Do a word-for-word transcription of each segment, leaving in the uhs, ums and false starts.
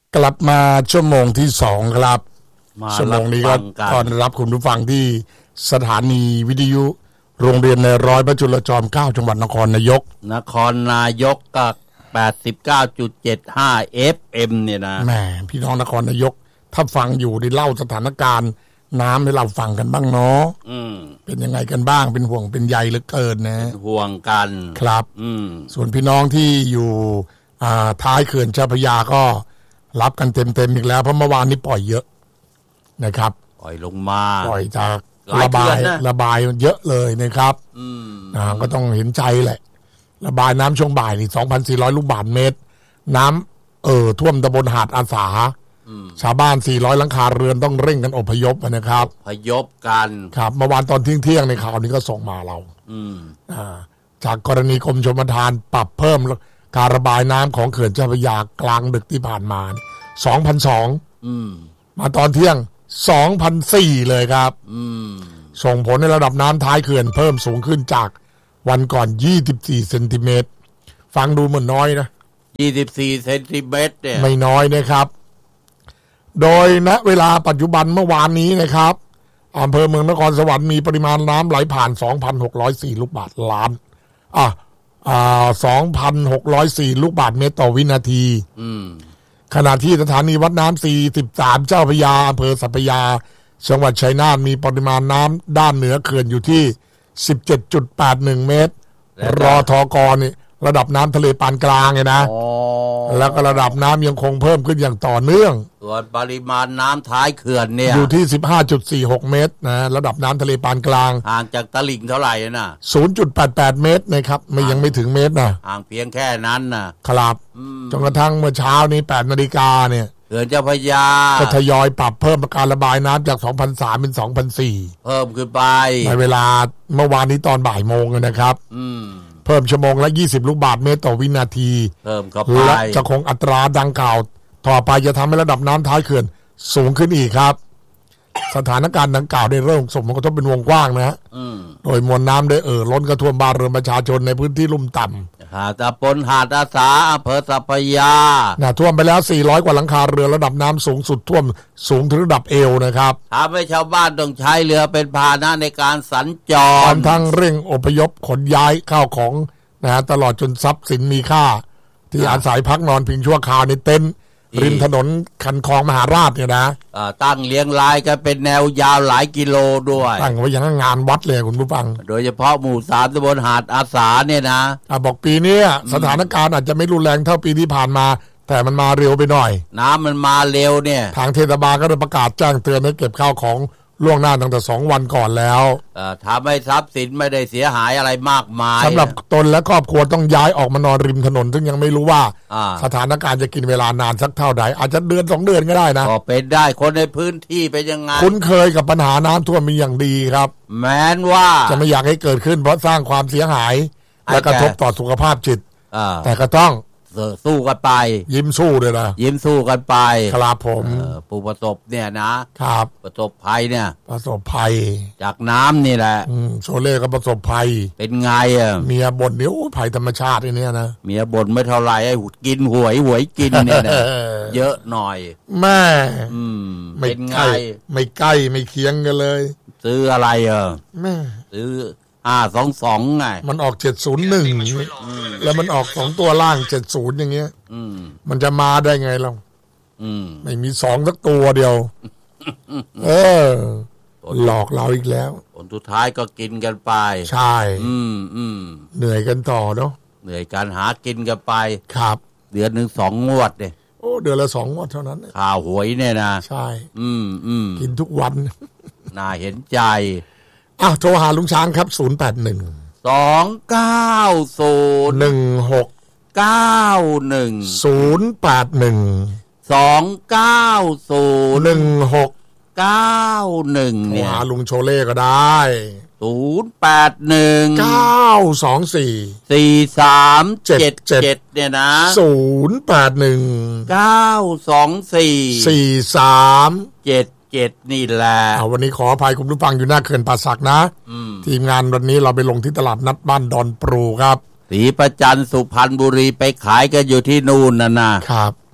กลับมาชั่วโมงที่สองครับชั่วโมงนี้ก็ต้อนรับคุณผู้ฟังที่สถานีวิทยุโรงเรียนในร้อยพระจุลจอมเกล้าจังหวัดนครนายกนครนายกกับ แปดสิบเก้าจุดเจ็ดห้า เอฟ เอ็ม เนี่ยนะแหมพี่น้องนครนายกถ้าฟังอยู่ได้เล่าสถานการณ์น้ำให้เราฟังกันบ้างเนาะเป็นยังไงกันบ้างเป็นห่วงเป็นใยเหลือเกินนะเป็นห่วงกันครับส่วนพี่น้องที่อยู่ท้ายเขื่อนเจ้าพระยาก็รับกันเต็มๆอีกแล้วเพราะเมื่อวานนี้ปล่อยเยอะนะครับปล่อยลงมาปล่อยจากระบายระบายเยอะเลยนะครับอ่าก็ต้องเห็นใจแหละระบายน้ำช่วงบ่ายนี่ สองพันสี่ร้อย ลูกบาศก์เมตรน้ำเอ่อท่วมตำบลหาดอาสาชาวบ้านสี่ร้อยหลังคาเรือนต้องเร่งกันอพยพนะครับอพยพกันครับเมื่อวานตอนเที่ยงๆในข่าวนี้ก็ส่งมาเราอืมอ่าจากกรณีกรมชลประทานปรับเพิ่มการระบายน้ำของเขื่อนเจ้าพระยากลางดึกที่ผ่านมา สองพันสองร้อย อืมมาตอนเที่ยง สองพันสี่ร้อย เลยครับอืมส่งผลให้ระดับน้ำท้ายเขื่อนเพิ่มสูงขึ้นจากวันก่อนยี่สิบสี่เซนติเมตรฟังดูเหมือนน้อยนะยี่สิบสี่เซนติเมตรเนี่ยไม่น้อยนะครับโดยณเวลาปัจจุบันเมื่อวานนี้นะครับอำเภอเมืองนครสวรรค์มีปริมาณน้ำไหลผ่าน สองพันหกร้อยสี่ ลูกบาศก์ล้านอ่ะอ่า สองพันหกร้อยสี่ ลูกบาศก์เมตรต่อวินาทีอืมขณะที่สถานีวัดน้ำสี่สิบสามเจ้าพระยาอำเภอสัพพยาจังหวัดชัยนาทมีปริมาณน้ำด้านเหนือเขื่อนอยู่ที่ สิบเจ็ดจุดแปดหนึ่ง เมตรรอทกนี่ระดับน้ำทะเลปานกลางไงนะแล้วก็ระดับน้ำยังคงเพิ่มขึ้นอย่างต่อเนื่องส่วนปริมาณน้ำท้ายเขื่อนเนี่ยอยู่ที่ สิบห้าจุดสี่หก เมตรนะระดับน้ำทะเลปานกลางห่างจากตลิ่งเท่าไหร่น่ะศูนย์จุดแปดแปด เมตรนะครับไม่ยังไม่ถึงเมตรนะห่างเพียงแค่นั้นนะครับจนกระทั่งเมื่อเช้านี้ แปดนาฬิกาเนี่ยเขื่อนเจ้าพระยาก็ทยอยปรับเพิ่มการระบายน้ำจาก สองพันสามร้อย เป็น สองพันสี่ร้อยเพิ่มขึ้นไปในเวลาเมื่อวานนี้ตอนบ่ายโมงนะครับอืมเพิ่มชั่วโมงละยี่สิบลูกบาศก์เมตรต่อวินาทีเพิ่มเข้าไปและจะคงอัตราดังกล่าวต่อไปจะทำให้ระดับน้ำท้ายเขื่อนสูงขึ้นอีกครับสถานการณ์ดังกล่าวได้เริ่มส่งผลกระทบเป็นวงกว้างนะฮะโดยมวลน้ำได้เอ่อล้นกระท่วมบ้านเรือนประชาชนในพื้นที่ลุ่มต่ำหาดตะปนหาดอาสาอำเภอสัพพยาน่ะท่วมไปแล้วสี่ร้อยกว่าหลังคาเรือนระดับน้ำสูงสุดท่วมสูงถึงระดับเอวนะครับทำให้ชาวบ้านต้องใช้เรือเป็นพาหนะในการสัญจรทั้งเร่งอพยพขนย้ายข้าวของนะฮะตลอดจนทรัพย์สินมีค่าที่อาศัยพักนอนพิงชั่วคราวในเต็นท์ริมถนนคันคลองมหาราชเนี่ยนะตั้งเลี้ยงรายกันเป็นแนวยาวหลายกิโลด้วยตั้งไว้อย่างงานวัดเลยคุณผู้ฟังโดยเฉพาะหมู่สามตำบลหาดอาสาเนี่ยนะอ่ะบอกปีนี้สถานการณ์อาจจะไม่รุนแรงเท่าปีที่ผ่านมาแต่มันมาเร็วไปหน่อยน้ำมันมาเร็วเนี่ยทางเทศบาลก็ได้ประกาศแจ้งเตือนให้เก็บข้าวของล่วงหน้าตั้งแต่สองวันก่อนแล้วทำให้ทรัพย์สินไม่ได้เสียหายอะไรมากมายสำหรับตนและครอบครัวต้องย้ายออกมานอนริมถนนซึ่งยังไม่รู้ว่าสถานการณ์จะกินเวลานานสักเท่าใดอาจจะเดือนสองเดือนก็ได้นะก็เป็นได้คนในพื้นที่เป็นยังไงคุ้นเคยกับปัญหาน้ำท่วมมีอย่างดีครับแม้นว่าจะไม่อยากให้เกิดขึ้นเพราะสร้างความเสียหายและกระทบต่อสุขภาพจิตแต่ก็ต้องสู้กันไปยิ้มสู้เลยนะยิ้มสู้กันไปครับผมผู้ประสบเนี่ยนะครับประสบภัยเนี่ยประสบภัยจากน้ำนี่แหละโซเล่ก็ประสบภัยเป็นไงอ่ะเมียบ่นเนี่ยโอ้ภัยธรรมชาติเนี่ยนะเมียบ่นไม่เท่าไหร่ไอ้กินหวยหวยกินเนี่ยนะเยอะหน่อยแม่ไม่ไงไม่ใกล้ไม่เคียงกันเลยซื้ออะไรอ่ะแม่ซื้ออ่าสองสองไงมันออกเจ็ดศูนย์หนึ่งแล้วมันออกสองตัวล่างเจ็ดศูนย์อย่างเงี้ยมันจะมาได้ไงเราไม่มีสองสักตัวเดียวเออหลอกเราอีกแล้วผลสุดท้ายก็กินกันไปใช่อืมอืมเหนื่อยกันต่อเนาะเหนื่อยการหากินกันไปครับเดือนหนึ่งสองงวดเนี่ยโอ้เดือนละสองงวดเท่านั้นข่าวหวยเนี่ยนะใช่อืมอืมกินทุกวันน่าเห็นใจอ่ะโทรหาลุงช้างครับศูนย์แปดหนึ่งสองเก้าศูนย์หนึ่งหกเก้าหนึ่งศูนย์แปดหนึ่งสองเก้าศูนย์หนึ่งหกเก้าหนึ่งโทรหาลุงโชเล่ก็ได้ศูนย์แปดหนึ่งเก้าสองสี่สี่สามเจ็ดเจ็ดเนี่ยนะศูนย์แปดหนึ่งเก้าสองสี่สี่สามเจ็ดเจ็ดนี่แหละวันนี้ขออภัยคุณผู้ฟังอยู่หน้าเขื่อนป่าสักนะทีมงานวันนี้เราไปลงที่ตลาดนัดบ้านดอนปรูครับศรีประจันทร์สุพรรณบุรีไปขายกันอยู่ที่นู่นน่ะนะครับไป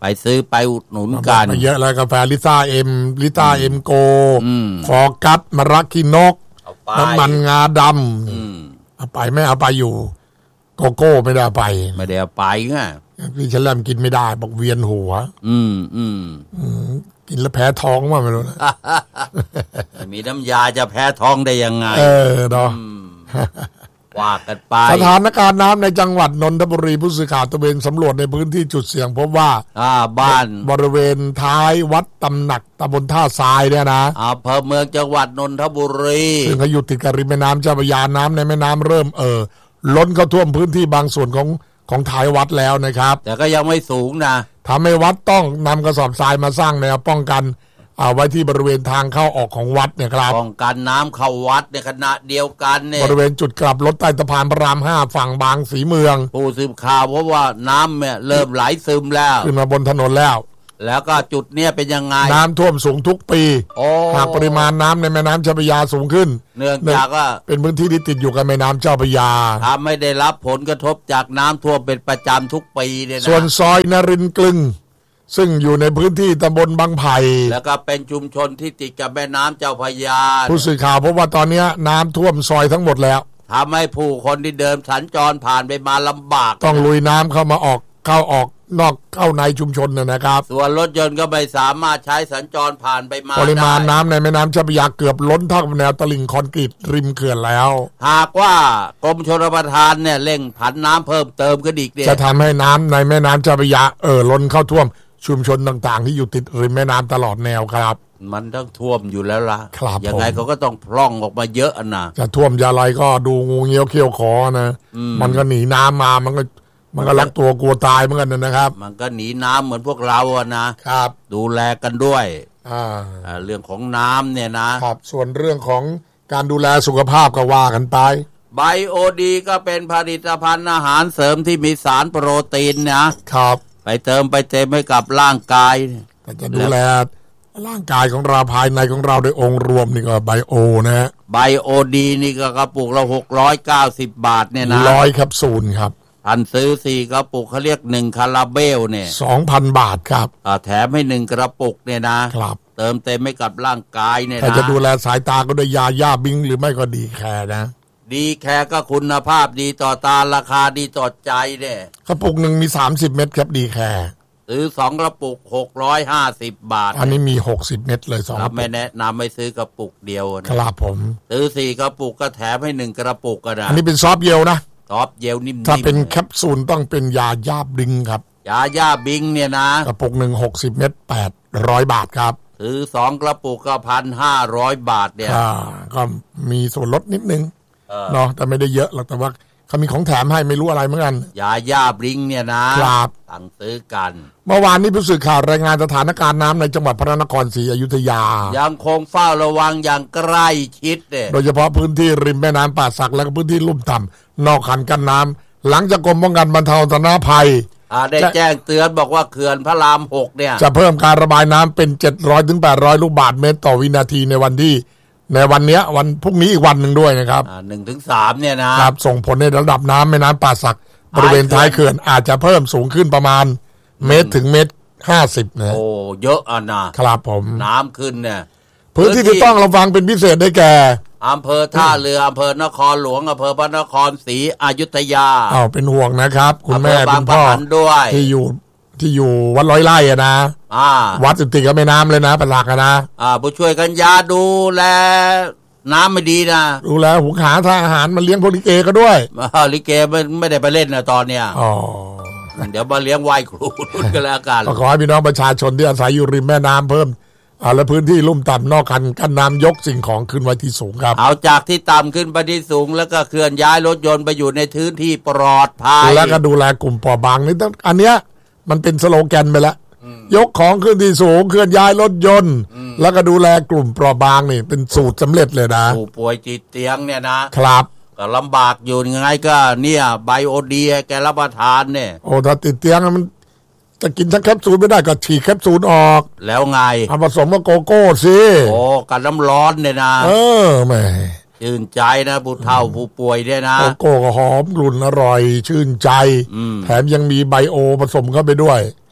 ไปซื้อไปอุดหนุนกันเยอะแล้วกาแฟลิซ่าเอ็มลิซ่าเอ็มโกฟอร์กัสมะรักคินกน้ำมันงาดำเอาไปไม่เอาไปอยู่โกโก้ไม่ได้ไปไม่ได้ไปไงพี่ฉลามกินไม่ได้บอกเวียนหัวอืมอืมกินแล้วแพ้ท้องว่าไม่รู้นะมีน้ำยาจะแพ้ท้องได้ยังไงเออเนาะว่ากันไปสถานการณ์น้ำในจังหวัดนนทบุรีผู้สื่อข่าวตระเวนสำรวจในพื้นที่จุดเสี่ยงพบว่าอ่าบ้านบริเวณท้ายวัดตำหนักตำบลท่าทรายเนี่ยนะอำเภอเมืองจังหวัดนนทบุรีซึ่งเขาอยู่ติดกับริมแม่น้ำเจ้าพระยาน้ำในแม่น้ำเริ่มเอ่อล้นเข้าท่วมพื้นที่บางส่วนของของท้ายวัดแล้วนะครับแต่ก็ยังไม่สูงนะทำให้วัดต้องนำกระสอบทรายมาสร้างแนวป้องกันเอาไว้ที่บริเวณทางเข้าออกของวัดเนี่ยครับป้องกันน้ำเข้าวัดในขณะเดียวกันเนี่ยบริเวณจุดกลับรถใต้สะพานพระรามห้าฝั่งบางสีเมืองผู้สืบข่าวเพราะว่าน้ำเนี่ยเริ่มไหลซึมแล้วขึ้นมาบนถนนแล้วแล้วก็จุดเนี้ยเป็นยังไงน้ำท่วมสูงทุกปีหากปริมาณน้ำในแม่น้ำเจ้าพระยาสูงขึ้นเนื่องจากว่าเป็นพื้นที่ที่ติดอยู่กับแม่น้ำเจ้าพระยาทำไม่ได้รับผลกระทบจากน้ำท่วมเป็นประจำทุกปีเนี่ยนะส่วนซอยนรินทร์กลึงซึ่งอยู่ในพื้นที่ตำบลบางไผ่แล้วก็เป็นชุมชนที่ติดกับแม่น้ำเจ้าพระยาผู้สื่อข่าวพบว่าตอนนี้น้ำท่วมซอยทั้งหมดแล้วทำให้ผู้คนที่เดินสัญจรผ่านไปมาลำบากต้องลุยน้ำเข้ามาออกเข้าออกนอกเข้าในชุมชนนะครับส่วนรถยนต์ก็ไม่สามารถใช้สัญจรผ่านไปมาปริมาณน้ำในแม่น้ำเจ้าพระยาเกือบล้นเท่ากับแนวตลิ่งคอนกรีตริมเขื่อนแล้วหากว่ากรมชลประทานเนี่ยเร่งผันน้ำเพิ่มเติมขึ้นอีกเนี่ยจะทำให้น้ำในแม่น้ำเจ้าพระยาเอ่อล้นเข้าท่วมชุมชนต่างๆที่อยู่ติดริมแม่น้ำตลอดแนวครับมันต้องท่วมอยู่แล้วล่ะยังไงเขาก็ต้องพร่องออกมาเยอะนะจะท่วมจะอะไรก็ดูงูเงี้ยวเขี้ยวขอนะมันก็หนีน้ำมามันก็มันก็รักตัวกลัวตายเหมือนกันนะครับมันก็หนีน้ำเหมือนพวกเราอะนะครับดูแลกันด้วยอ่าเรื่องของน้ำเนี่ยนะครับส่วนเรื่องของการดูแลสุขภาพก็ว่ากันไปไบโอดีก็เป็นผลิตภัณฑ์อาหารเสริมที่มีสารโปรตีนนะครับไปเติมไปเต็มให้กับร่างกายจะดูแลร่างกายของเราภายในของเราโดยองค์รวมนี่ก็ไบโอนะฮะไบโอดีนี่ก็กระปุกละหกร้อยเก้าสิบบาทเนี่ยนะร้อยแคปซูลครับท่านซื้อสี่กระปุกเขาเรียกหนึ่งคาราเบลเนี่ยสองพัน บาทครับอ่าแถมให้หนึ่งกระปุกเนี่ยนะครับเติมเต็มให้กับร่างกายเนี่ยนะถ้าจะดูแลสายตาก็ด้วยยาย่าบิงหรือไม่ก็ดีแคร์นะดีแคร์ก็คุณภาพดีต่อตาราคาดีต่อใจเนี่ยกระปุกหนึ่งมีสามสิบเม็ดครับดีแคร์ซื้อสองกระปุกหกร้อยห้าสิบบาทอันนี้มีหกสิบเม็ดเลยสองครับไม่แนะนำไม่ซื้อกระปุกเดียวนะครับผมซื้อสี่กระปุกก็แถมให้หนึ่งกระปุกก็ได้อันนี้เป็นซอฟต์เยลนะซอฟต์เยลนิ่มๆถ้าเป็นแคปซูลต้องเป็นยาย่าบิงครับยาย่าบิงเนี่ยนะกระปุกหนึ่งหกสิบเม็ดแปดร้อยบาทครับซื้อสองกระปุกก็พันห้าร้อยบาทเนี่ยอ่าก็มีส่วนลดนิดนึงเนาะแต่ไม่ได้เยอะหรอกแต่ว่าเขามีของแถมให้ไม่รู้อะไรเหมือนกันยาย่าบิงเนี่ยนะครับสั่งซื้อกันเมื่อวานนี้ผู้สื่อข่าวรายงานสถานการณ์น้ำในจังหวัดพระนครศรีอยุธยายังคงเฝ้าระวังอย่างใกล้ชิดเนี่ยโดยเฉพาะพื้นที่ริมแม่น้ำป่าสักและพื้นที่ลุ่มต่ำนอกคันกั้นน้ำหลังจากกรมป้องกันบรรเทาสาธารณภัยได้แจ้งเตือนบอกว่าเขื่อนพระรามหกเนี่ยจะเพิ่มการระบายน้ำเป็นเจ็ดร้อยถึงแปดร้อยลูกบาศก์เมตรต่อวินาทีในวันที่ในวันนี้วันพรุ่งนี้อีกวันหนึ่งด้วยนะครับหนึ่งถึงสามเนี่ยนะครับส่งผลในระดับน้ำแม่น้ำป่าสักบริเวณท้ายเขื่อนอาจจะเพิ่มสูงขึ้นประมาณเมตรถึงเมตรห้าสิบนะโอ้เยอะอ่ะนะครับผมน้ำขึ้นเนี่ยพื้นที่ที่ต้องระวังเป็นพิเศษได้แก่อำเภอท่าเรืออำเภอนครหลวงอำเภอพระนครศรีอยุธยาอ้าวเป็นห่วงนะครับคุณแม่คุณพ่อที่อยู่ที่อยู่วัดร้อยไร่อะนะวัดสุติกับแม่น้ำเลยนะเป็นหลักอะนะอ่าผู้ช่วยกันยาดูแลน้ำไม่ดีนะดูแลหุงหาทานอาหารมันเลี้ยงพวกลิเกก็ด้วยลิเกไม่ไม่ได้ไปเล่นนะตอนเนี้ยอ๋อเดี๋ยวมาเลี้ยงไหว้ครูกันแล้วกันขอให้พี่น้องประชาชนที่อาศัยอยู่ริมแม่น้ำเพิ่มอ่าและพื้นที่ลุ่มต่ำนอกคันกั้นน้ำยกสิ่งของขึ้นไว้ที่สูงครับเอาจากที่ต่ำขึ้นไปที่สูงแล้วก็เคลื่อนย้ายรถยนต์ไปอยู่ในพื้นที่ปลอดภัยแล้วก็ดูแลกลุ่มเปราะบางนี่อันเนี้ยมันเป็นสโลแกนไปแล้วยกของขึ้นที่สูงเคลื่อนย้ายรถยนต์แล้วก็ดูแลกลุ่มเปราะบางนี่เป็นสูตรสำเร็จเลยนะผู้ป่วยติดเตียงเนี่ยนะครับก็ลำบากอยู่ยังไงก็เนี่ยไบโอดีแกรับประทานเนี่ยโอ้ถ้าติดเตียงมันจะกินทั้งแคปซูลไม่ได้ก็ฉีกแคปซูลออกแล้วไงเอาผสมกับโกโก้สิโอ้กันน้ำร้อนเนี่ยนะเออแม่ชื่นใจนะผู้เฒ่าผู้ป่วยเนี่ยนะโกโก้ก็หอมกลุ่นอร่อยชื่นใจแถมยังมีไบโอผสมเข้าไปด้วย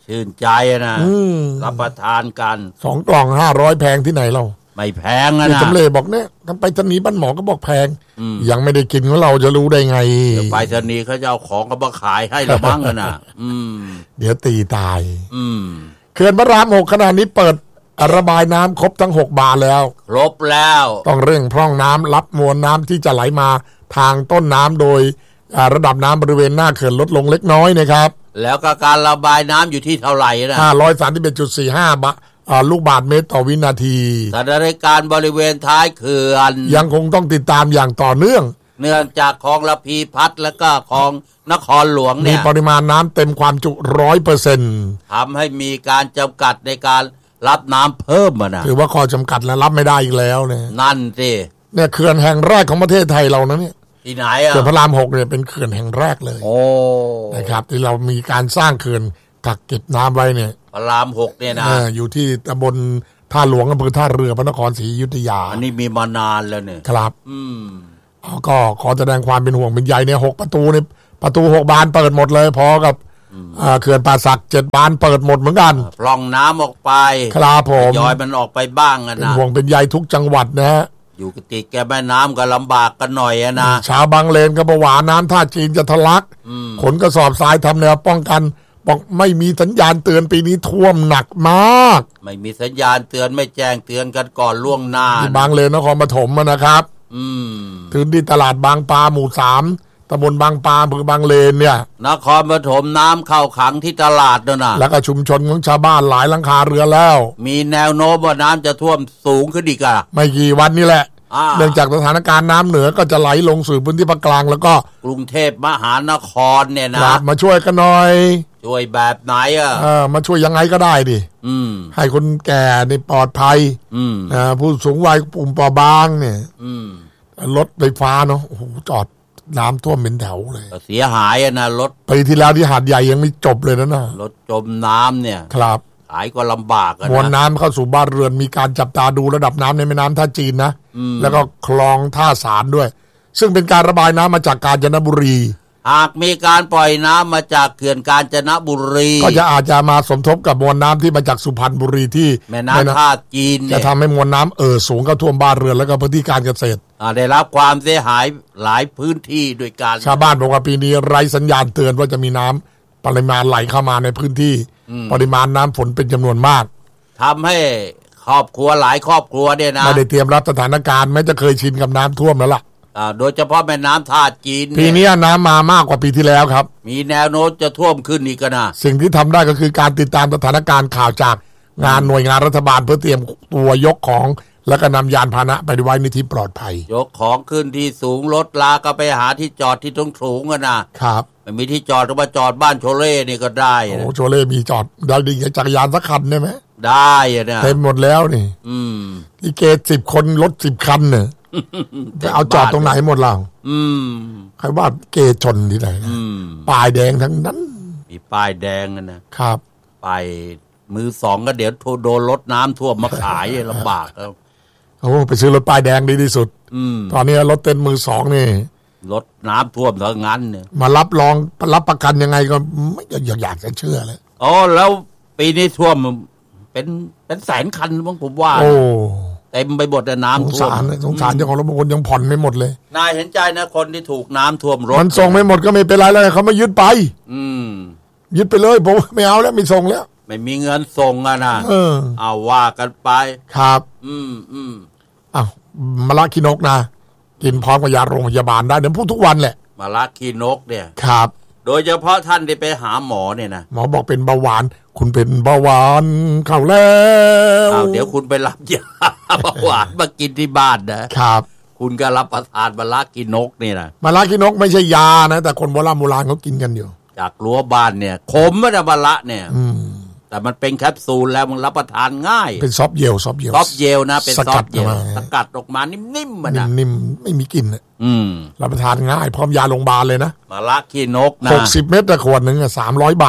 ชื่นใจนะรับประทานกันสองกล่องห้าร้อยแพงที่ไหนเราไม่แพงนะจำเลยบอกเนี่ยทำไปสนีบ้านหมอก็บอกแพงยังไม่ได้กินของเราจะรู้ได้ไงเดี๋ยวไปสนีเขาจะเอาของก็มาขายให้เราบ้างกันนะเดี๋ยวตีตายเขื่อนพระรามหกขณะนี้เปิดระบายน้ำครบทั้งหกบานแล้วครบแล้วต้องเร่งพร่องน้ำรับมวลน้ำที่จะไหลมาทางต้นน้ำโดยระดับน้ำบริเวณหน้าเขื่อนลดลงเล็กน้อยนะครับแล้วก็การระบายน้ำอยู่ที่เท่าไหร่นะห้าร้อยสามสิบเอ็ดจุดสี่ห้าลูกบาศก์เมตรต่อวินาทีสถานการณ์บริเวณท้ายเขื่อนยังคงต้องติดตามอย่างต่อเนื่องเนื่องจากคลองระพีพัฒน์และก็คลองนครหลวงเนี่ยมีปริมาณน้ำเต็มความจุร้อยเปอร์เซ็นต์ทำให้มีการจำกัดในการรับน้ำเพิ่มนะถือว่าข้อจำกัดแล้วรับไม่ได้อีกแล้วเนี่ยนั่นสิเนี่ยเขื่อนแห่งแรกของประเทศไทยเรานะเนี่ยที่ไหนอ่ะเขื่อนพระรามหกเนี่ยเป็นเขื่อนแห่งแรกเลยโอ้นะครับที่เรามีการสร้างเขื่อนกักเก็บน้ำไว้เนี่ยพระรามหกเนี่ยนะอยู่ที่ตำบลท่าหลวงอำเภอท่าเรือพระนครศรีอยุธยาอันนี้มีมานานแล้วเนี่ยครับอืมก็ขอแสดงความเป็นห่วงเป็นใยเนี่ยหกประตูเนี่ยประตูหกบานเปิดหมดเลยพอกับเขื่อนป่าสักเจ็ดบานเปิดหมดเหมือนกันปล่องน้ำออกไปครับผมย้อยมันออกไปบ้างนะเป็นห่วงเป็นใยทุกจังหวัดนะฮะอยู่ติดแกแม่น้ำก็ลำบากกันหน่อยนะชาวบางเลนก็ประหวาน้ำท่าจีนจะทะลักขนกระสอบทรายทำแนวป้องกันบอกไม่มีสัญญาณเตือนปีนี้ท่วมหนักมากไม่มีสัญญาณเตือนไม่แจ้งเตือนกันก่อนล่วงหน้าที่บางเลนนครปฐมนะครับถึงที่ตลาดบางปลาหมู่สามตำบลบางปลาอำเภอบางเลนเนี่ยนครปฐมน้ำเข้าขังที่ตลาดนั่นนะแล้วก็ชุมชนของชาวบ้านหลายหลังคาเรือนแล้วมีแนวโน้มว่าน้ำจะท่วมสูงขึ้นอีกอ่ะไม่กี่วันนี้แหละเนื่องจากสถานการณ์น้ำเหนือก็จะไหลลงสู่พื้นที่ภาคกลางแล้วก็กรุงเทพมหานครเนี่ยนะมาช่วยกันหน่อยช่วยแบบไหนอ่ะเออมาช่วยยังไงก็ได้ดิให้คนแก่ในปลอดภัยอ่าผู้สูงวัยกลุ่มเปราะบางเนี่ยรถไฟฟ้าเนาะโอ้โหจอดน้ำท่วมเป็นแถวเลยเสียหายนะรถปีที่แล้วที่หาดใหญ่ยังไม่จบเลยนะนะรถจมน้ำเนี่ยครับขายก็ลำบากนะมวลน้ำเข้าสู่บ้านเรือนมีการจับตาดูระดับน้ำในแม่น้ำท่าจีนนะแล้วก็คลองท่าสารด้วยซึ่งเป็นการระบายน้ำมาจากกาญจนบุรีหากมีการปล่อยน้ำมาจากเขื่อนกาญจนบุรีก็จะอาจจะมาสมทบกับมวลน้ำที่มาจากสุพรรณบุรีที่แม่น้ำท่าจีนจะทำให้มวลน้ำเอ่อสูงเข้าท่วมบ้านเรือนแล้วก็พื้นที่การเกษตรได้รับความเสียหายหลายพื้นที่โดยการชาวบ้านบอกว่าปีนี้ไร้สัญญาณเตือนว่าจะมีน้ำปริมาณไหลเข้ามาในพื้นที่ปริมาณน้ำฝนเป็นจำนวนมากทำให้ครอบครัวหลายครอบครัวเนี่ยนะไม่ได้เตรียมรับสถานการณ์แม้จะเคยชินกับน้ำท่วมแล้วล่ะโดยเฉพาะแม่น้ำท่าจีนปีนี้น้ำมามากกว่าปีที่แล้วครับมีแนวโน้มจะท่วมขึ้นอีกนะสิ่งที่ทำได้ก็คือการติดตามสถานการณ์ข่าวจากงานหน่วยงานรัฐบาลเพื่อเตรียมตัวยกของแล้วก็นำยานพาหนะไปไว้ในที่ปลอดภัยยกของขึ้นที่สูงรถลาก็ไปหาที่จอดที่ตรงสูงกันนะครับไม่มีที่จอดก็มาจอดบ้านโชเล่นี่ก็ได้โอ้โชเล่มีจอดได้ดีจักรยานสักคันได้ไหมได้นะเต็มหมดแล้วนี่อืมลิเกสิบคนรถสิบคันเนี่ยจะเอาจอดตรงไหนหมดเราอืมใครว่าเกชนที่ไหนป้ายแดงทั้งนั้นมีป้ายแดงนะครับป้ายมือสองก็เดี๋ยวโดนรถน้ำท่วมมาขายลำบากแล้วโอ้ไปซื้อรถป้ายแดงดีที่สุดตอนนี้รถเต็นมือสองนี่รถน้ำท่วมเท่างั้นเนี่ยมารับรองรับประกันยังไงก็ไม่อยากอยากจะเชื่อเลยอ๋อแล้วปีนี้ท่วมเป็นเป็นแสนคันบ้างผมว่าโอ้เต็มไปหมดน้ำท่วมสงสารสงสารเจ้าของรถบางคนยังผ่อนไม่หมดเลยนายเห็นใจนะคนที่ถูกน้ำท่วมรถมันส่งไม่หมดก็ไม่เป็นไรเลยเขาไม่ยึดไปอืมยึดไปเลยผมไม่เอาแล้วไม่ส่งแล้วไม่มีเงินส่งอ่ะนะเออเอาว่ากันไปครับอืมอืมอ้าวมะละขี้นกนะกินพร้อมกับยาโรงพยาบาลได้เดี๋ยวพูดทุกวันแหละมะละขี้นกเนี่ยครับโดยเฉพาะท่านที่ไปหาหมอเนี่ยนะหมอบอกเป็นเบาหวานคุณเป็นเบาหวานเข้าแล้วเดี๋ยวคุณไปรับยาเบาหวานมากินที่บ้านนะครับคุณก็รับประทานมะละขี้นกนี่นะมะละขี้นกไม่ใช่ยานะแต่คนโบราณโบราณเขากินกันอยู่จากรั้วบ้านเนี่ยขมนะมะละเนี่ยแต่มันเป็นแคปซูลแล้วมันรับประทานง่ายเป็นซอฟเยลซอฟเยลซอฟเยลนะเป็นซอฟเยลสกัดออกมานิ่มๆมันนะนิ่มๆไม่มีกลิ่นอ่ะรับประทานง่ายพร้อมยาโรงพยาบาลเลยนะมะละขี้นกนะหกสิบเม็ดต่อขวดหนึ่งอ่ะสามร้อยบาท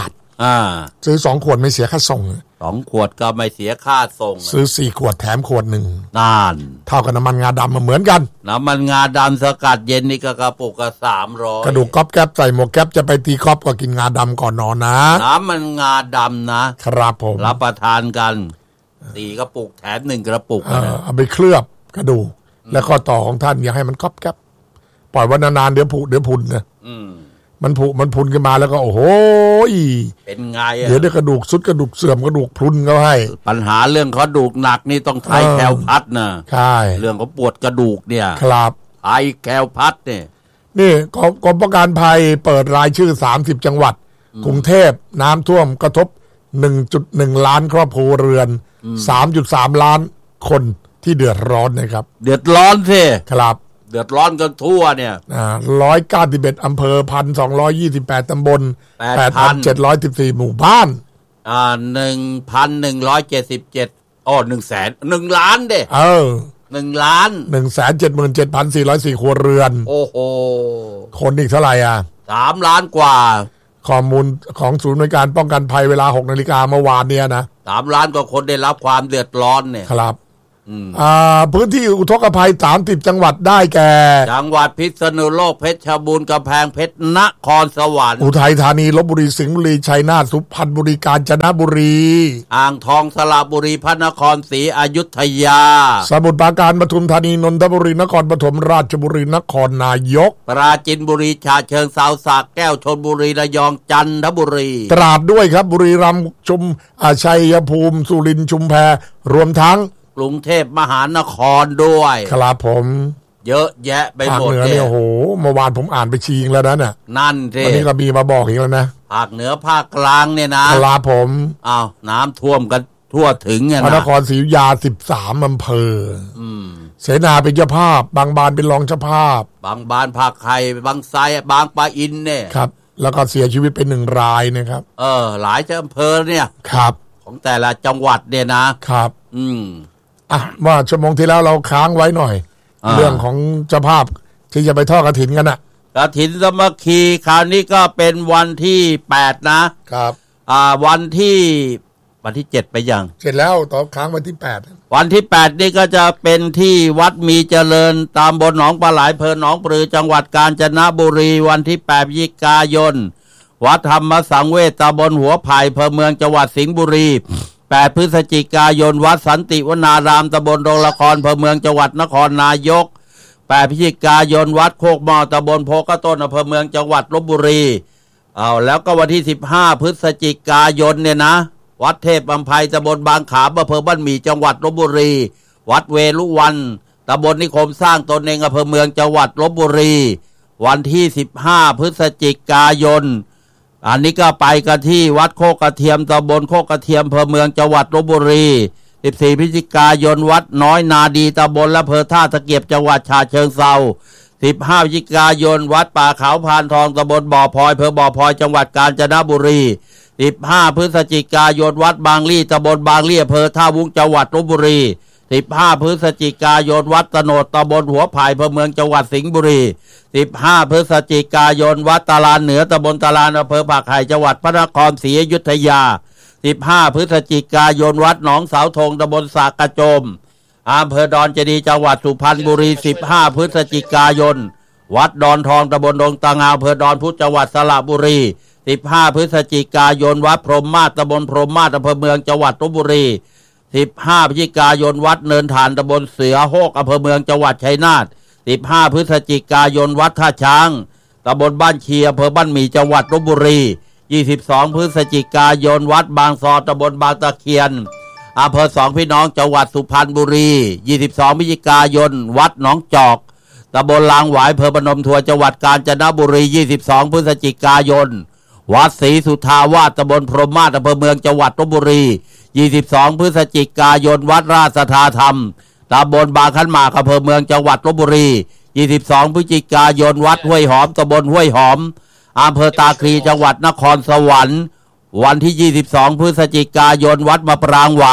อ่าซื้อสองขวดไม่เสียค่าส่งสองขวดก็ไม่เสียค่าส่งซื้อสี่ขวดแถมขวดหนึ่งนั่นเท่ากับน้ำมันงาดำมาเหมือนกันน้ำมันงาดำสกัดเย็นนี่ก็กระปุกก็สามร้อยกระดูกก๊อบแก๊บใส่หมวกแก๊บจะไปตีก๊อบก็กินงาดำก่อนนอนนะน้ำมันงาดำนะครับผมรับประทานกันสี่กระปุกแถมหนึ่งกระปุกเอาไปเคลือบกระดูกแล้วก็ต่อของท่านอย่าให้มันก๊อบแก๊บปล่อยวันนานๆเดี๋ยวผุเดี๋ยวพุนนะมันผุมันพุนขึ้นมาแล้วก็โอ้โหเป็นไงอ่ะเดี๋ยวได้กระดูกสุดกระดูกเสื่อมกระดูกพรุนเขาให้ปัญหาเรื่องกระดูกหนักนี่ต้องใช้แคลพัดนะใช่เรื่องของปวดกระดูกเนี่ยครับใช้แคลพัดเนี่ยนี่กรมป้องกันภัยเปิดรายชื่อสามสิบจังหวัดกรุงเทพน้ำท่วมกระทบ หนึ่งจุดหนึ่ง ล้านครอบครัวเรือน สามจุดสาม ล้านคนที่เดือดร้อนนะครับเดือดร้อนสิครับเดือดร้อนกันทั่วเนี่ยอ่าหนึ่งร้อยเก้าสิบเอ็ดอำเภอ หนึ่งพันสองร้อยยี่สิบแปด ตำบล แปดพันเจ็ดร้อยสิบสี่ หมู่บ้านอ่า หนึ่งพันหนึ่งร้อยเจ็ดสิบเจ็ด อ้อ หนึ่งแสน หนึ่ง ล้านเด้เออหนึ่ง ล้านหนึ่งแสนเจ็ดหมื่นเจ็ดพันสี่ร้อยสี่ ครัวเรือนโอ้โหคนอีกเท่าไหร่อ่ะสาม ล้านกว่าข้อมูลของศูนย์บริการป้องกันภัยเวลา หกนาฬิกาเมื่อวานเนี่ยนะสาม ล้านกว่าคนได้รับความเดือดร้อนเนี่ยครับอ่าพื้นที่อุทกภัยสามสิบจังหวัดได้แก่จังหวัดพิษณุโลกเพชรบูรณ์กำแพงเพชรนครสวรรค์อุทัยธานีลพบุรีสิงห์บุรีชัยนาทสุพรรณบุรีกาญจนบุรีอ่างทองสระบุรีพระนครศรีอยุธยาสมุทรปราการปทุมธานีนนทบุรีนครปฐมราชบุรีนครนายกปราจีนบุรีฉะเชิงเทราสระแก้วชลบุรีระยองจันทบุรีตราดด้วยครับบุรีรัมย์ชุมชัยภูมิสุรินทร์ชุมแพรวมทั้งกรุงเทพมหานครด้วยครับผมเยอะแยะไปหมดเลยภาคเหนือเนี่ยโหเมื่อวานผมอ่านไปชิงแล้วนะเนี่ยนั่นสิวันนี้ก็มีมาบอกอีกแล้วนะภาคเหนือภาคกลางเนี่ยนะครับผมอ้าวน้ำท่วมกันทั่วถึงไงนะพระนครศรีอยุธยาสิบสามอำเภออืมเสนาเป็นเจ้าภาพบางบานเป็นรองเจ้าภาพบางบานภาคไข่บางไทรบางปะอินเนี่ยครับแล้วก็เสียชีวิตเป็นหนึ่งรายนะครับเออหลายอำเภอเนี่ยครับของแต่ละจังหวัดเนี่ยนะครับอืมอ่ะว่าชั่วโมงที่แล้วเราค้างไว้หน่อยเรื่องของเจ้าภาพที่จะไปทอดกฐินกันน่ะกฐินสามัคคีคราวนี้ก็เป็นวันที่แปดนะครับอ่าวันที่วันที่เจ็ดไปยังเสร็จแล้วต่อค้างวันที่แปดวันที่แปดนี่ก็จะเป็นที่วัดมีเจริญตามบนหนองปลาไหลอำเภอหนองปลือจังหวัดกาญจนบุรีวันที่แปดพฤศจิกายนวัดธรรมสังเวชตำบลหัวไผ่อำเภอเมืองจังหวัดสิงห์บุรีแปดพฤศจิกายนวัดสันติวนารามตำบลโรงละครอำเภอเมืองจังหวัดนครนายกแปดพฤศจิกายนวัดโคกหม้อตำบลโพกระต้นอำเภอเมืองจังหวัดลพบุรีเอาแล้วก็วันที่สิบห้าพฤศจิกายนเนี่ยนะวัดเทพอำไพตำบลบางขามอำเภอบ้านหมี่จังหวัดลพบุรีวัดเวลุวันตำบลนิคมสร้างตนเองอำเภอเมืองจังหวัดลพบุรีวันที่สิบห้าพฤศจิกายนอันนี้ก็ไปกันที่วัดโคกกระเทียมตำบลโคกกระเทียมอำเภอเมืองจังหวัดลพบุรีสิบสี่พฤศจิกายนวัดน้อยนาดีตำบลและอำเภอท่าตะเกียบจังหวัดฉะเชิงเทราสิบห้าพฤศจิกายนวัดป่าขาวพานทองตำบลบ่อพลอยอำเภอบ่อพลอยจังหวัดกาญจนบุรีสิบห้าพฤศจิกายนวัดบางลี่ตำบลบางลี่อำเภอท่าวุ้งจังหวัดลพบุรีสิบห้าพฤศจิกายนวัดตโนดตำบลหัวไผ่อำเภอเมืองจังหวัดสิงห์บุรีสิบห้าพฤศจิกายนวัดตาลานเหนือตำบลตาลานอำเภอปากไห่จังหวัดพระนครศรีอยุธยาสิบห้าพฤศจิกายนวัดหนองสาวธงตำบลสากระโจมอำเภอดอนเจดีจังหวัดสุพรรณบุรีสิบห้าพฤศจิกายนวัดดอนทองตำบลดงตางาวอำเภอดอนพุธจังหวัดสระบุรีสิบห้าพฤศจิกายนวัดพรหมมาศตำบลพรหมมาศอำเภอเมืองจังหวัดลพบุรีสิบห้าพฤศจิกายนวัดเนินฐานตำบลเสือโฮกอำเภอเมืองจังหวัดชัยนาทสิบห้าพฤศจิกายนวัดท่าช้างตำบลบ้านเชียอำเภอบ้านหมี่จังหวัดลพบุรียี่สิบสองพฤศจิกายนวัดบางซอตำบลบางตะเคียนอำเภอสองพี่น้องจังหวัดสุพรรณบุรียี่สิบสองพฤศจิกายนวัดหนองจอกตำบลลางหวายอำเภอพนมทวนจังหวัดกาญจนบุรียี่สิบสองพฤศจิกายนวัดศรีสุทธาวาสตำบลพรหมมาศอำเภอเมืองจังหวัดลพบุรียี่สิบสองพฤศจิกายนวัดราชธาธรรมตำบลบางขันหมากอำเภอเมืองจังหวัดลพบุรียี่สิบสองพฤศจิกายนวัดห้วยหอมตำบลห้วยหอมอำเภอตาคลีจังหวัดนครสวรรค์วันที่ยี่สิบสองพฤศจิกายนวัดมะปรางหวาน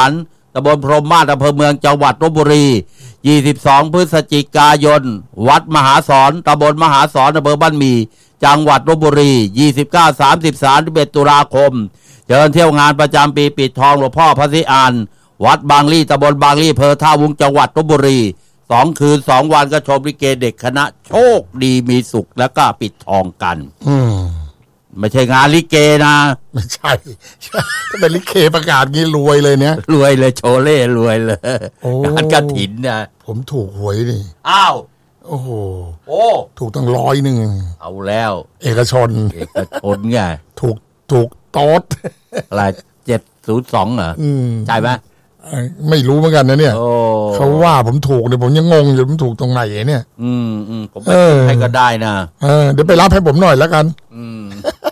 ตำบลพรหมมาศอำเภอเมืองจังหวัดลพบุรียี่สิบสองพฤศจิกายนวัดมหาสอนตำบลมหาสอนอำเภอบ้านหมี่จังหวัดลพบุรียี่สิบเก้า สามสิบ สามสิบเอ็ดตุลาคมเชิญเที่ยวงานประจำปีปิดทองหลวงพ่อพระศรีอานวัดบางลี่ตำบลบางลี่อำเภอท่าวุ้งจังหวัดลพบุรีสองคืนสองวันก็ชมลิเกเด็กคณะโชคดีมีสุขแล้วก็ปิดทองกันอืมไม่ใช่งานลิเกนะไม่ใช่ถ้าเป็นลิเกประกาศงี้รวยเลยเนี่ยรวยเลยโชเล่รวยเลยงานกฐินนะผมถูกหวยนี่อ้าวโอ้โหโอ้ถูกตั้งร้อยหนึ่งเอาแล้วเอกชนเอกชนไงถูกถูกโต๊ดอะไรเจ็ดศูนย์สองเหรอใช่ไหมไม่รู้เหมือนกันนะเนี่ยเขาว่าผมถูกเนี่ยผมยังงงอยู่ผมถูกตรงไหนเนี่ยอืมอืมผมให้ก็ได้นะเออเดี๋ยวไปรับให้ผมหน่อยแล้วกันอืม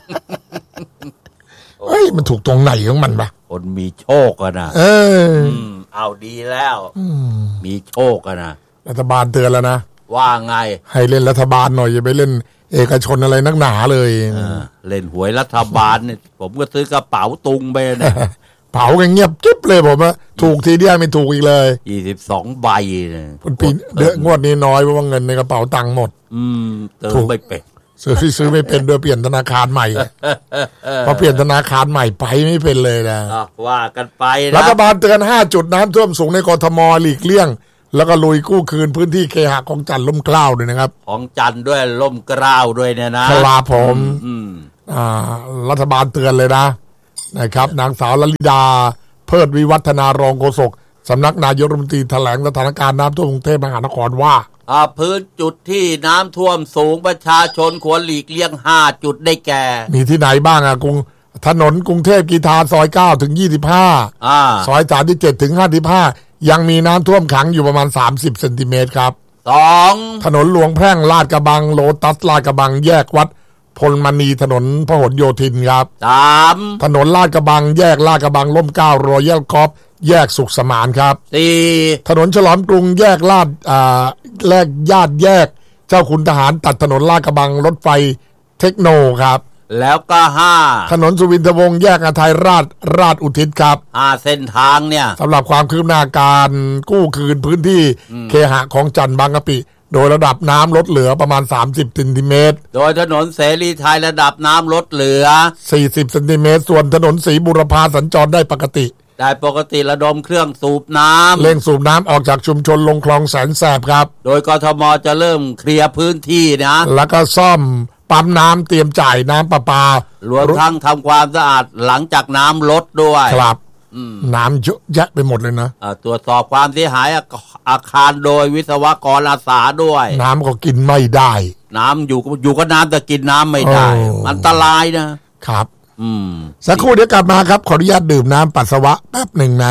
เฮ้ยมันถูกตรงไหนของมันปะคนมีโชคอะนะเออเอาดีแล้วมีโชคอะนะรัฐบาลเตือนแล้วนะว่าไงให้เล่นรัฐบาลหน่อยอย่าไปเล่นเอกชนอะไรนักหนาเลยเล่นหวยรัฐบาลเนี่ยผมก็ซื้อกระเป๋าตุงไปนะเผากันเงียบกิ๊บเลยผมอะถูกทีเดียวไม่ถูกอีกเลยยี่สิบสองใบเนี่ยปีเดือนงวดนี้น้อยเพราะว่าเงินในกระเป๋าตังค์หมดอืมเติมไม่เป็นซื้อซื้อไม่เป็นโดยเปลี่ยนธนาคารใหม่พอเปลี่ยนธนาคารใหม่ไปไม่เป็นเลยนะว่ากันไปนะรัฐบาลเตือนห้าจุดน้ำท่วมสูงในกทมหลีกเลี่ยงแล้วก็ลุยกู้คืนพื้นที่เคหะของจันทร์ล่มเกล้าด้วยนะครับของจันทร์ด้วยล่มเกล้าด้วยเนี่ยนะครับผมอ่ารัฐบาลเตือนเลยนะนะครับนางสาวลลิดาเพิดวิวัฒนารองโฆษกสำนักนายกรัฐมนตรีแถลงสถานการณ์น้ำท่วมกรุงเทพมหานครว่าอ่าพื้นจุดที่น้ำท่วมสูงประชาชนควรหลีกเลี่ยงห้าจุดได้แก่มีที่ไหนบ้างอ่ะกรุงถนนกรุงเทพกีฬาซอยเก้าถึงยี่สิบห้าอ่าซอยสามสิบเจ็ดถึงห้าสิบห้ายังมีน้ำท่วมขังอยู่ประมาณสามสิบเซนติเมตรครับสองถนนหลวงแพร่งลาดกระบังโลตัสลาดกระบังแยกวัดพลมณีถนนพหลโยธินครับสามถนนลาดกระบังแยกลาดกระบังร่มเกล้ารอยัลคอฟแยกสุขสมานครับสี่ถนนฉลองกรุงแยกลาดอ่าแยกญาติแยกเจ้าคุณทหารตัดถนนลาดกระบังรถไฟเทคโนครับแล้วก็ห้าถนนสุวินทวงศ์แยกอาทัยราชราชอุทิศครับห้าเส้นทางเนี่ยสำหรับความคืบหน้าการกู้คืนพื้นที่เคหะของจันทร์บางกะปิโดยระดับน้ำลดเหลือประมาณสามสิบเซนติเมตรโดยถนนเสรีไทยระดับน้ำลดเหลือสี่สิบเซนติเมตรส่วนถนนศรีบุรพาสัญจรได้ปกติได้ปกติระดมเครื่องสูบน้ำเร่งสูบน้ำออกจากชุมชนลงคลองแสนแสบครับโดยกทมจะเริ่มเคลียร์พื้นที่นะแล้วก็ซ่อมปั๊มน้ำเตรียมจ่ายน้ำประปารวมทั้งทำความสะอาดหลังจากน้ำลดด้วยครับน้ำเยอะแยะไปหมดเลยนะตรวจสอบความเสียหายอาคารโดยวิศวกรอาสาด้วยน้ำก็กินไม่ได้น้ำอยู่อยู่ก็น้ำแต่กินน้ำไม่ได้อันตรายนะครับอืมสักครู่เดี๋ยวกลับมาครับขออนุญาตดื่มน้ำปัสสาวะแป๊บหนึ่งนะ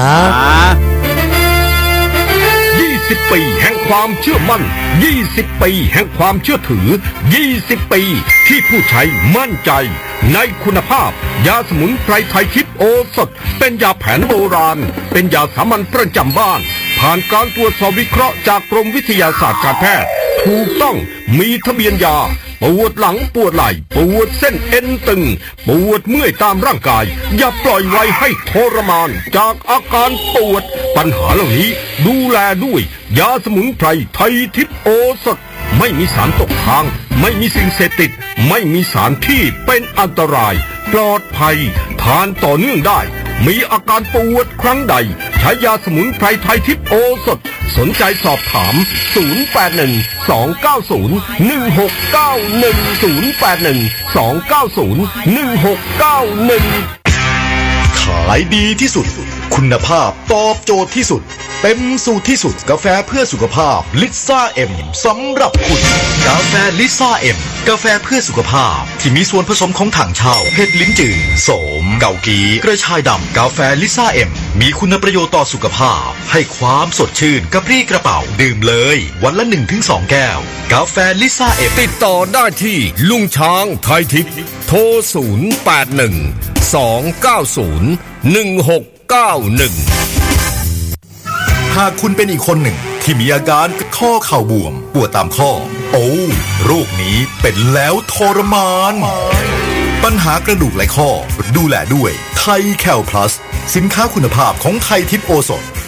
ยี่สิบปีแห่งความเชื่อมั่นยี่สิบปีแห่งความเชื่อถือยี่สิบปีที่ผู้ใช้มั่นใจในคุณภาพยาสมุนไพรไทยทิพย์โอสถเป็นยาแผนโบราณเป็นยาสามัญประจำบ้านผ่านการตรวจสอบวิเคราะห์จากกรมวิทยาศาสตร์การแพทย์ถูกต้องมีทะเบียนยาปวดหลังปวดไหล่ปวดเส้นเอ็นตึงปวดเมื่อยตามร่างกายอย่าปล่อยไว้ให้ทรมานจากอาการปวดปัญหาเหล่านี้ดูแลด้วยยาสมุนไพรไทยทิพย์โอสถไม่มีสารตกค้างไม่มีสิ่งเสพติดไม่มีสารที่เป็นอันตรายปลอดภัยทานต่อเนื่องได้มีอาการปวดครั้งใดใช้ยาสมุนไพรไทยทิพย์โอสถสนใจสอบถามศูนย์ แปด หนึ่ง สอง เก้า ศูนย์ หนึ่ง หก เก้า หนึ่ง ศูนย์ แปด หนึ่ง สอง เก้า ศูนย์ หนึ่ง หก เก้า หนึ่งขายดีที่สุดคุณภาพตอบโจทย์ที่สุดเต็มสูตรที่สุดกาแฟเพื่อสุขภาพลิซ่าเอ็มสำหรับคุณกาแฟลิซ่าเอ็มกาแฟเพื่อสุขภาพที่มีส่วนผสมของถังเช่าเห็ดลิ้นจือโสมเกากีกระชายดำกาแฟลิซ่าเอ็มมีคุณประโยชน์ต่อสุขภาพให้ความสดชื่นกระปรี้กระเป๋าดื่มเลยวันละ หนึ่งถึงสอง แก้วกาแฟลิซ่าเอ็มติดต่อได้ที่ลุงช้างไทยทิพย์โทรศูนย์ แปด หนึ่ง สอง เก้า ศูนย์ หนึ่ง หก เก้า หนึ่งหากคุณเป็นอีกคนหนึ่งที่มีอาการข้อเข่าบวมปวดตามข้อโอ้โรคนี้เป็นแล้วทรมานปัญหากระดูกและข้อดูแลด้วยไทยแคลพลัสสินค้าคุณภาพของไทยทิพย์โอสถ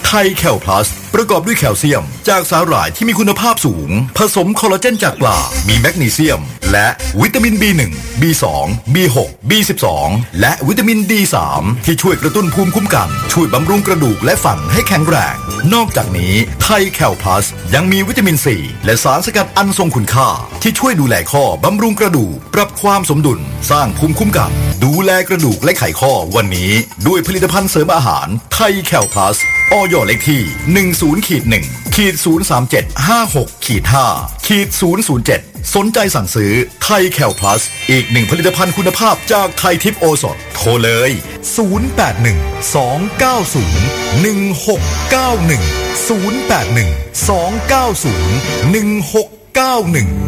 ไทยแคลพลัสประกอบด้วยแคลเซียมจากสาหร่ายที่มีคุณภาพสูงผสมคอลลาเจนจากปลามีแมกนีเซียมและวิตามิน บี หนึ่ง บี สอง บี หก บี สิบสอง และวิตามิน ดี สาม ที่ช่วยกระตุ้นภูมิคุ้มกันช่วยบำรุงกระดูกและฟันให้แข็งแรงนอกจากนี้ไทยแคลพลัสยังมีวิตามินซีและสารสกัดอันทรงคุณค่าที่ช่วยดูแลข้อบำรุงกระดูกปรับความสมดุลสร้างภูมิคุ้มกันดูแลกระดูกและไขข้อวันนี้ด้วยผลิตภัณฑ์เสริมอาหารไทยแคลพลัสอย.เลขที่ หนึ่ง ศูนย์ หนึ่ง ศูนย์ สาม เจ็ด ห้า หก ห้า ศูนย์ ศูนย์ เจ็ด สนใจสั่งซื้อไทยแคลพลัสอีกหนึ่งผลิตภัณฑ์คุณภาพจากไทยทิพย์โอสถโทรเลย ศูนย์ แปด หนึ่ง สอง เก้า ศูนย์ หนึ่ง หก เก้า หนึ่ง ศูนย์ แปด หนึ่ง สอง เก้า ศูนย์ หนึ่ง หก เก้า หนึ่ง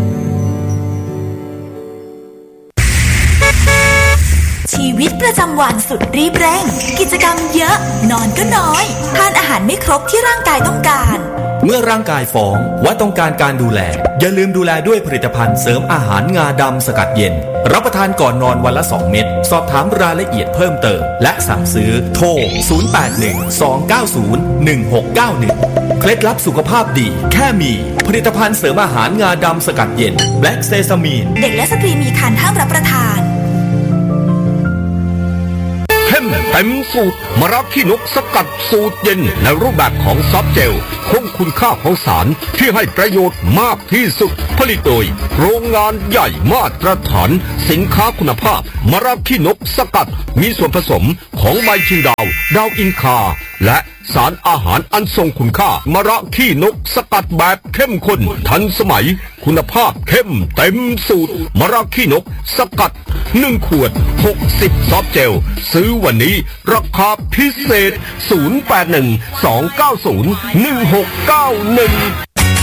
ชีวิตประจำวันสุดรีบเร่งกิจกรรมเยอะนอนก็น้อยทานอาหารไม่ครบที่ร่างกายต้องการเมื่อร่างกายฟ้องว่าต้องการการดูแลอย่าลืมดูแลด้วยผลิตภัณฑ์เสริมอาหารงาดำสกัดเย็นรับประทานก่อนนอนวันละสองเม็ดสอบถามรายละเอียดเพิ่มเติมและสั่งซื้อโทรศูนย์ แปด หนึ่ง สอง เก้า ศูนย์ หนึ่ง หก เก้า หนึ่งเคล็ดลับสุขภาพดีแค่มีผลิตภัณฑ์เสริมอาหารงาดำสกัดเย็นแบล็กเซซามีนเด็กและสตรีมีครรภ์ห้ามรับประทานเข้มเต็มสูตรมะระขี้นกสกัดสูตรเย็นในรูปแบบของซอฟต์เจลคงคุณค่าของสารที่ให้ประโยชน์มากที่สุดผลิตโดยโรงงานใหญ่มาตรฐานสินค้าคุณภาพมะระขี้นกสกัดมีส่วนผสมของใบชิงดาวดาวอินคาและสารอาหารอันทรงคุณค่ามะระขี้นกสกัดแบบเข้มข้นทันสมัยคุณภาพเข้มเต็มสูตรมะระขี้นกสกัดหนึ่งขวดหกสิบซอฟต์เจลซื้อวันนี้ราคาพิเศษศูนย์ แปด หนึ่ง สอง เก้า ศูนย์ หนึ่ง หก เก้า หนึ่ง